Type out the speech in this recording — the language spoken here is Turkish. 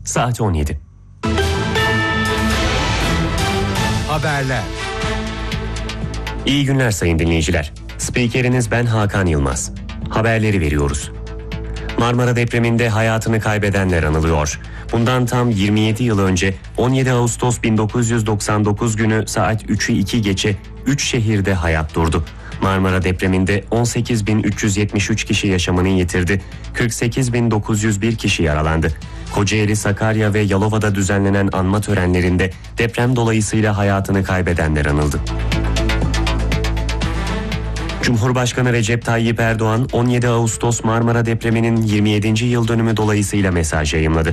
saat 17. Haberler. İyi günler sayın dinleyiciler. Spikeriniz ben Hakan Yılmaz. Haberleri veriyoruz. Marmara depreminde hayatını kaybedenler anılıyor. Bundan tam 27 yıl önce 17 Ağustos 1999 günü saat 3'ü 2 geçe 3 şehirde hayat durdu. Marmara depreminde 18.373 kişi yaşamını yitirdi. 48.901 kişi yaralandı. Kocaeli, Sakarya ve Yalova'da düzenlenen anma törenlerinde deprem dolayısıyla hayatını kaybedenler anıldı. Cumhurbaşkanı Recep Tayyip Erdoğan 17 Ağustos Marmara depreminin 27. yıl dönümü dolayısıyla mesaj yayımladı.